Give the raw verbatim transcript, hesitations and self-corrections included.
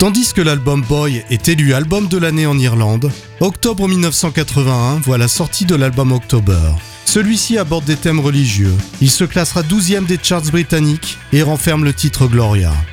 Tandis que l'album Boy est élu album de l'année en Irlande, octobre mille neuf cent quatre-vingt-un voit la sortie de l'album October. Celui-ci aborde des thèmes religieux. Il se classera douzième des charts britanniques et renferme le titre Gloria.